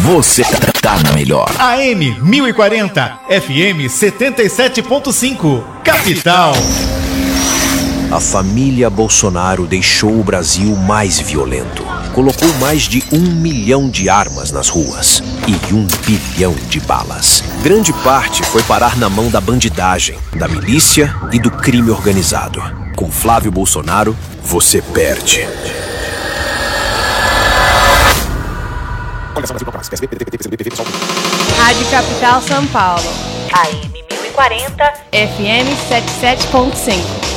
você tá na melhor. AM 1040, FM 77.5, Capital. A família Bolsonaro deixou o Brasil mais violento. Colocou mais de 1 milhão de armas nas ruas e 1 bilhão de balas. Grande parte foi parar na mão da bandidagem, da milícia e do crime organizado. Com Flávio Bolsonaro, você perde. Rádio Capital São Paulo. AM 1040, FM 77.5.